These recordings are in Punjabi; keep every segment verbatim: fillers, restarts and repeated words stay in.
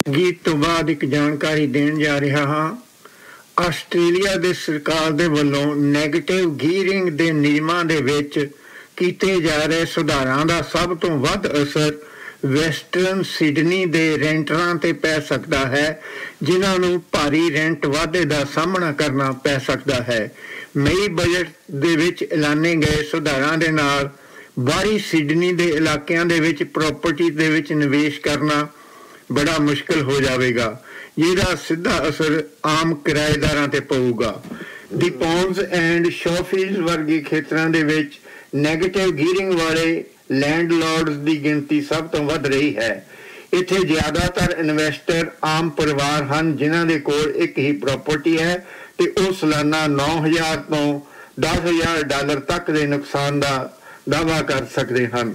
ਗੀਤ ਤੋਂ ਬਾਅਦ ਇੱਕ ਜਾਣਕਾਰੀ ਦੇਣ ਜਾ ਰਿਹਾ ਹਾਂ। ਆਸਟ੍ਰੇਲੀਆ ਦੇ ਸਰਕਾਰ ਦੇ ਵੱਲੋਂ ਨੈਗੇਟਿਵ ਗੀਅਰਿੰਗ ਦੇ ਨਿਯਮਾਂ ਦੇ ਵਿੱਚ ਕੀਤੇ ਜਾ ਰਹੇ ਸੁਧਾਰਾਂ ਦਾ ਸਭ ਤੋਂ ਵੱਧ ਅਸਰ ਵੈਸਟਰਨ ਸਿਡਨੀ ਦੇ ਰੈਂਟਰਾਂ ਤੇ ਪੈ ਸਕਦਾ ਹੈ, ਜਿਨ੍ਹਾਂ ਨੂੰ ਭਾਰੀ ਰੈਂਟ ਵਾਧੇ ਦਾ ਸਾਹਮਣਾ ਕਰਨਾ ਪੈ ਸਕਦਾ ਹੈ। ਮਈ ਬਜਟ ਦੇ ਵਿੱਚ ਐਲਾਨੇ ਗਏ ਸੁਧਾਰਾਂ ਦੇ ਨਾਲ ਬਾਹਰੀ ਸਿਡਨੀ ਦੇ ਇਲਾਕਿਆਂ ਦੇ ਵਿੱਚ ਪ੍ਰਾਪਰਟੀ ਦੇ ਵਿੱਚ ਨਿਵੇਸ਼ ਕਰਨਾ ਬੜਾ ਮੁਸ਼ਕਿਲ ਹੋ ਜਾਵੇਗਾ, ਜਿਹਦਾ ਸਿੱਧਾ ਅਸਰ ਆਮ ਕਿਰਾਏਦਾਰਾਂ ਤੇ ਪਊਗਾ। ਦੀ ਪੌਂਡਸ ਐਂਡ ਸ਼ੋਫੀਲਡ ਵਰਗੇ ਖੇਤਰਾਂ ਦੇ ਵਿੱਚ ਨੈਗੇਟਿਵ ਗੀਅਰਿੰਗ ਵਾਲੇ ਲੈਂਡਲੋਰਡਸ ਦੀ ਗਿਣਤੀ ਸਭ ਤੋਂ ਵੱਧ ਰਹੀ ਹੈ। ਇੱਥੇ ਜ਼ਿਆਦਾਤਰ ਇਨਵੈਸਟਰ ਆਮ ਪਰਿਵਾਰ ਹਨ, ਜਿਨ੍ਹਾਂ ਦੇ ਕੋਲ ਇੱਕ ਹੀ ਪ੍ਰਾਪਰਟੀ ਹੈ ਤੇ ਉਹ ਸਾਲਾਨਾ ਨੌ ਹਜ਼ਾਰ ਤੋਂ ਦਸ ਹਜ਼ਾਰ ਡਾਲਰ ਤੱਕ ਦੇ ਨੁਕਸਾਨ ਦਾ ਦਾਅਵਾ ਕਰ ਸਕਦੇ ਹਨ।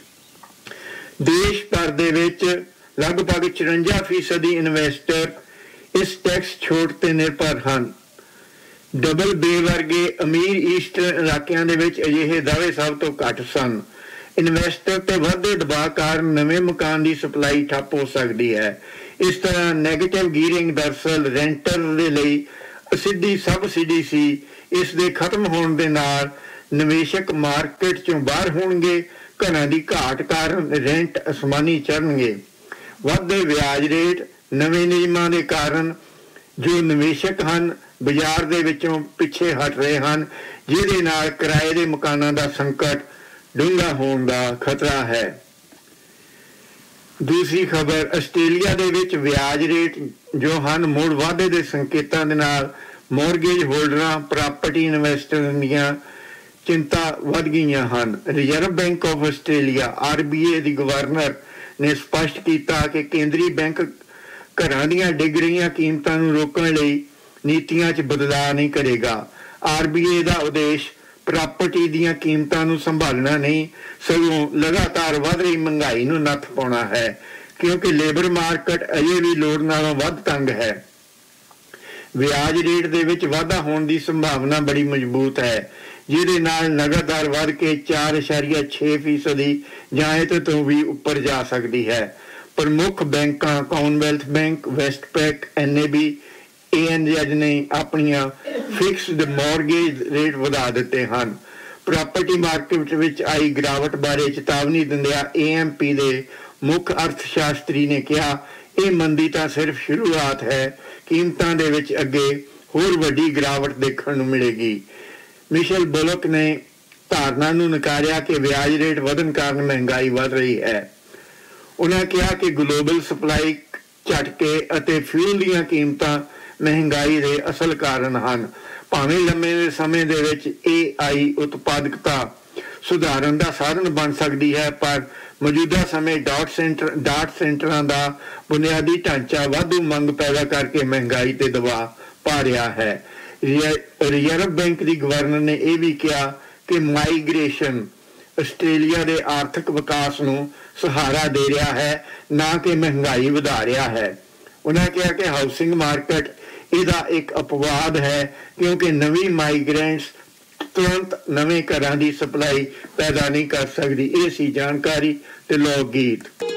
ਦੇਸ਼ ਭਰ ਦੇ ਵਿੱਚ ਲਗਭਗ ਚੁਰੰਜਾ ਫੀਸਦੀ ਇਨਵੈਸਟਰ ਇਸ ਟੈਕਸ ਛੋਟ ਤੇ ਨਿਰਭਰ ਹਨ। ਡਬਲ ਬੇ ਵਰਗੇ ਅਮੀਰ ਈਸਟਰਨ ਇਲਾਕਿਆਂ ਦੇ ਵਿੱਚ ਅਜਿਹੇ ਦਾਅਵੇ ਸਭ ਤੋਂ ਘੱਟ ਸਨ। ਇਨਵੈਸਟਰ ਤੇ ਵਧਦੇ ਦਬਾਅ ਕਾਰਨ ਨਵੇਂ ਮਕਾਨ ਦੀ ਸਪਲਾਈ ਠੱਪ ਹੋ ਸਕਦੀ ਹੈ। ਇਸ ਤਰ੍ਹਾਂ ਨੈਗੇਟਿਵ ਗੀਅਰਿੰਗ ਦਰਅਸਲ ਰੈਂਟਰ ਦੇ ਲਈ ਅਸਿੱਧੀ ਸਬਸਿਡੀ ਸੀ। ਇਸ ਦੇ ਖਤਮ ਹੋਣ ਦੇ ਨਾਲ ਨਿਵੇਸ਼ਕ ਮਾਰਕੀਟ ਚੋਂ ਬਾਹਰ ਹੋਣਗੇ। ਘਰਾਂ ਦੀ ਘਾਟ ਕਾਰਨ ਰੈਂਟ ਅਸਮਾਨੀ ਚੜ੍ਹਨਗੇ। ਵੱਧਦੇ ਵਿਆਜ ਰੇਟ ਨਵੇਂ ਨਿਯਮਾਂ ਦੇ ਕਾਰਨ ਜੋ ਨਿਵੇਸ਼ਕ ਹਨ ਬਾਜ਼ਾਰ ਦੇ ਵਿੱਚੋਂ ਪਿੱਛੇ ਹਟ ਰਹੇ ਹਨ, ਜਿਹਦੇ ਨਾਲ ਕਿਰਾਏ ਦੇ ਮਕਾਨਾਂ ਦਾ ਸੰਕਟ ਡੂੰਘਾ ਹੋਣ ਦਾ ਖਤਰਾ ਹੈ। ਦੂਸਰੀ ਖਬਰ, ਆਸਟ੍ਰੇਲੀਆ ਦੇ ਵਿੱਚ ਵਿਆਜ ਰੇਟ ਜੋ ਹਨ ਮੁੜ ਵਾਧੇ ਦੇ ਸੰਕੇਤਾਂ ਦੇ ਨਾਲ ਮੌਰਗੇਜ ਹੋਲਡਰਾਂ, ਪ੍ਰਾਪਰਟੀ ਇਨਵੈਸਟਰਾਂ ਦੀਆਂ ਚਿੰਤਾ ਵੱਧ ਗਈਆਂ ਹਨ। Reserve bank of Australia R B A the governor ਨੇ ਸਪਸ਼ਟ ਕੀਤਾ ਕਿ ਕੇਂਦਰੀ ਬੈਂਕ ਘਰਾਂ ਦੀਆਂ ਡਿੱਗ ਰਹੀਆਂ ਕੀਮਤਾਂ ਨੂੰ ਰੋਕਣ ਲਈ ਨੀਤੀਆਂ 'ਚ ਬਦਲਾਅ ਨਹੀਂ ਕਰੇਗਾ। ਆਰ ਬੀ ਏ ਦਾ ਉਦੇਸ਼ ਪ੍ਰਾਪਰਟੀ ਦੀਆਂ ਕੀਮਤਾਂ ਨੂੰ ਸੰਭਾਲਣਾ ਨਹੀਂ, ਸਗੋਂ ਲਗਾਤਾਰ ਵੱਧ ਰਹੀ ਮਹਿੰਗਾਈ ਨੂੰ ਨੱਥ ਪਾਉਣਾ ਹੈ, ਕਿਉਂਕਿ ਲੇਬਰ ਮਾਰਕੀਟ ਅਜੇ ਵੀ ਲੋੜ ਨਾਲੋਂ ਵੱਧ ਤੰਗ ਹੈ। ਵਿਆਜ ਰੇਟ ਦੇ ਵਿੱਚ ਵਾਧਾ ਹੋਣ ਦੀ ਸੰਭਾਵਨਾ ਬੜੀ ਮਜ਼ਬੂਤ ਹੈ, ਜਿਹਦੇ ਨਾਲ ਨਗਦ ਦਰ ਵੱਧ ਕੇ ਚਾਰ ਇਸ਼ਾਰੀਆ ਛੇ ਫੀਸਦੀ ਜਾਂ ਇਹਦੇ ਤੋਂ ਵੀ ਉੱਪਰ ਜਾ ਸਕਦੀ ਹੈ। ਪ੍ਰਮੁੱਖ ਬੈਂਕਾਂ Commonwealth bank, ਵੈਸਟਪੈਕ, N A B, A N Z ਨੇ ਆਪਣੀਆਂ ਫਿਕਸਡ ਮੌਰਗੇਜ ਰੇਟ ਵਧਾ ਦਿੱਤੇ ਹਨ। ਪ੍ਰਾਪਰਟੀ ਮਾਰਕੀਟ ਵਿੱਚ ਆਈ ਗਿਰਾਵਟ ਬਾਰੇ ਚੇਤਾਵਨੀ ਦਿੰਦਿਆਂ ਏ ਐਮ ਪੀ ਦੇ ਮੁੱਖ ਅਰਥ ਸ਼ਾਸਤਰੀ ਨੇ ਕਿਹਾ, ਇਹ ਮੰਦੀ ਤਾਂ ਸਿਰਫ ਸ਼ੁਰੂਆਤ ਹੈ, ਕੀਮਤਾਂ ਦੇ ਵਿੱਚ ਅੱਗੇ ਹੋਰ ਵੱਡੀ ਗਿਰਾਵਟ ਦੇਖਣ ਨੂੰ ਮਿਲੇਗੀ। ਮਿਸ਼ੇਲ ਬੁਲਕ ਨੇ ਧਾਰਨਾ ਨੂੰ ਨਕਾਰਿਆ ਕਿ ਵਿਆਜ ਰੇਟ ਵਧਣ ਕਾਰਨ ਮਹਿੰਗਾਈ ਵੱਧ ਰਹੀ ਹੈ। ਉਹਨਾਂ ਕਿਹਾ ਕਿ ਗਲੋਬਲ ਸਪਲਾਈ ਝਟਕੇ ਅਤੇ ਫਿਊਲ ਦੀਆਂ ਕੀਮਤਾਂ ਮਹਿੰਗਾਈ ਦੇ ਅਸਲ ਕਾਰਨ ਹਨ। ਭਾਵੇਂ ਲੰਮੇ ਸਮੇਂ ਦੇ ਵਿੱਚ ਏ ਆਈ ਉਤਪਾਦਕਤਾ ਸੁਧਾਰਨ ਦਾ ਸਾਧਨ ਬਣ ਸਕਦੀ ਹੈ, ਪਰ ਮੌਜੂਦਾ ਸਮੇਂ ਡਾਟ ਸੈਂਟਰ ਡਾਟ ਸੈਂਟਰਾਂ ਦਾ ਬੁਨਿਆਦੀ ਢਾਂਚਾ ਵਾਧੂ ਮੰਗ ਪੈਦਾ ਕਰਕੇ ਮਹਿੰਗਾਈ ਤੇ ਦਬਾਅ ਪਾ ਰਿਹਾ ਹੈ। ਰਿਜ਼ਰਵ ਬੈਂਕ ਦੀ ਗਵਰਨਰ ਨੇ ਇਹ ਵੀ ਕਿਹਾ ਕਿ ਮਾਈਗ੍ਰੇਸ਼ਨ ਆਸਟ੍ਰੇਲੀਆ ਦੇ ਆਰਥਿਕ ਵਿਕਾਸ ਨੂੰ ਸਹਾਰਾ ਦੇ ਰਿਹਾ ਹੈ, ਨਾ ਕਿ ਮਹਿੰਗਾਈ ਵਧਾ ਰਿਹਾ ਹੈ। ਉਹਨਾਂ ਕਿਹਾ ਕਿ ਹਾਊਸਿੰਗ ਮਾਰਕੀਟ ਇਹਦਾ ਇੱਕ ਅਪਵਾਦ ਹੈ, ਕਿਉਂਕਿ ਨਵੀਂ ਮਾਈਗ੍ਰੈਂਟਸ ਤੁਰੰਤ ਨਵੇਂ ਘਰਾਂ ਦੀ ਸਪਲਾਈ ਪੈਦਾ ਨਹੀਂ ਕਰ ਸਕਦੀ। ਇਹ ਸੀ ਜਾਣਕਾਰੀ ਤੇ ਲੋਕ ਗੀਤ।